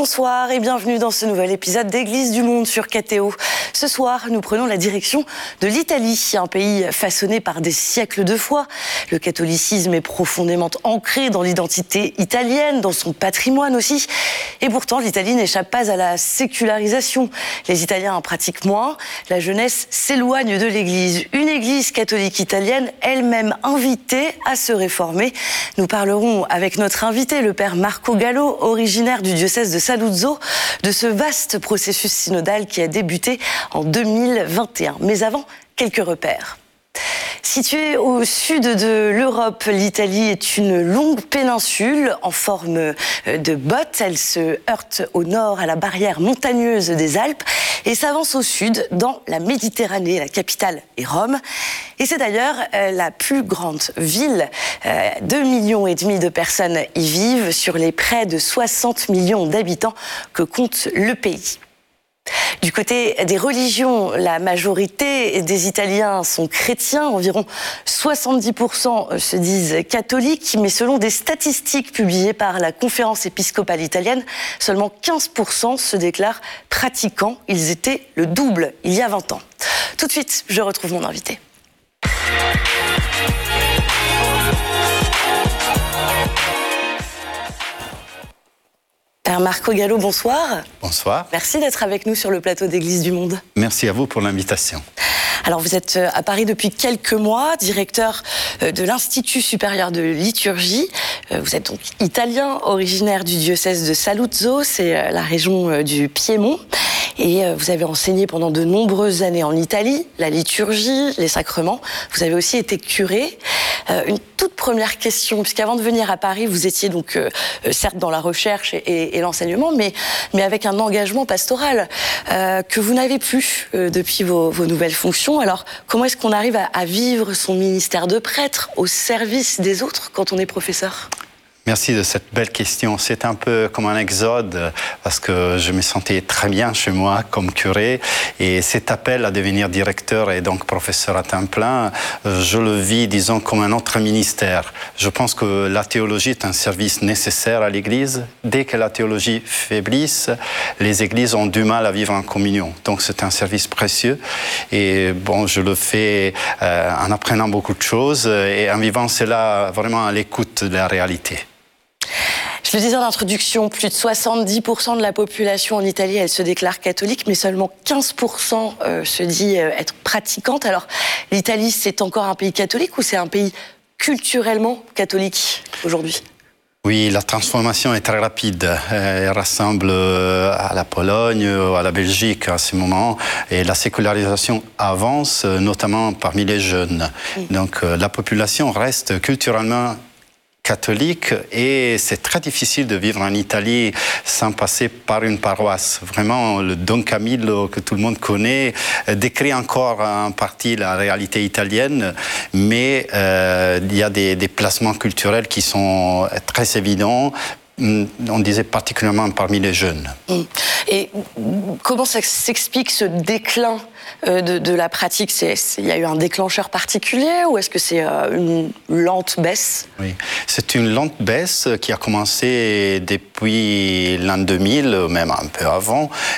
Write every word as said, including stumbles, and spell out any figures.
Bonsoir et bienvenue dans ce nouvel épisode d'Église du Monde sur K T O. Ce soir, nous prenons la direction de l'Italie, un pays façonné par des siècles de foi. Le catholicisme est profondément ancré dans l'identité italienne, dans son patrimoine aussi. Et pourtant, l'Italie n'échappe pas à la sécularisation. Les Italiens en pratiquent moins, la jeunesse s'éloigne de l'Église. Une Église catholique italienne, elle-même invitée à se réformer. Nous parlerons avec notre invité, le père Marco Gallo, originaire du diocèse de Saluzzo, de ce vaste processus synodal qui a débuté en deux mille vingt et un. Mais avant, quelques repères. Située au sud de l'Europe, l'Italie est une longue péninsule en forme de botte. Elle se heurte au nord à la barrière montagneuse des Alpes et s'avance au sud dans la Méditerranée. La capitale est Rome. Et c'est d'ailleurs la plus grande ville. deux millions et demi de personnes y vivent sur les près de soixante millions d'habitants que compte le pays. Du côté des religions, la majorité des Italiens sont chrétiens, environ soixante-dix pour cent se disent catholiques, mais selon des statistiques publiées par la Conférence épiscopale italienne, seulement quinze pour cent se déclarent pratiquants. Ils étaient le double il y a vingt ans. Tout de suite, je retrouve mon invité. Père Marco Gallo, bonsoir. Bonsoir. Merci d'être avec nous sur le plateau d'Église du Monde. Merci à vous pour l'invitation. Alors, vous êtes à Paris depuis quelques mois, directeur de l'Institut supérieur de liturgie. Vous êtes donc italien, originaire du diocèse de Saluzzo, c'est la région du Piémont. Et vous avez enseigné pendant de nombreuses années en Italie, la liturgie, les sacrements. Vous avez aussi été curé. Euh, une toute première question, puisqu'avant de venir à Paris, vous étiez donc euh, certes dans la recherche et, et, et l'enseignement, mais, mais avec un engagement pastoral euh, que vous n'avez plus euh, depuis vos, vos nouvelles fonctions. Alors, comment est-ce qu'on arrive à, à vivre son ministère de prêtre au service des autres quand on est professeur ? Merci de cette belle question. C'est un peu comme un exode parce que je me sentais très bien chez moi comme curé et cet appel à devenir directeur et donc professeur à temps plein, je le vis, disons, comme un autre ministère. Je pense que la théologie est un service nécessaire à l'Église. Dès que la théologie faiblisse, les églises ont du mal à vivre en communion. Donc c'est un service précieux et bon, je le fais euh, en apprenant beaucoup de choses et en vivant cela vraiment à l'écoute de la réalité. Je le disais en introduction, plus de soixante-dix pour cent de la population en Italie, elle se déclare catholique, mais seulement quinze pour cent euh, se dit euh, être pratiquante. Alors, l'Italie, c'est encore un pays catholique ou c'est un pays culturellement catholique aujourd'hui ? Oui, la transformation est très rapide. Elle rassemble à la Pologne, à la Belgique à ce moment, et la sécularisation avance, notamment parmi les jeunes. Mmh. Donc, la population reste culturellement catholique et c'est très difficile de vivre en Italie sans passer par une paroisse. Vraiment, le Don Camillo que tout le monde connaît décrit encore en partie la réalité italienne, mais euh, il y a des, des placements culturels qui sont très évidents. On disait particulièrement parmi les jeunes. Et comment ça s'explique ce déclin de, de la pratique ? c'est, c'est, Il y a eu un déclencheur particulier ou est-ce que c'est une lente baisse ? Oui, c'est une lente baisse qui a commencé depuis l'an deux mille, même un peu avant,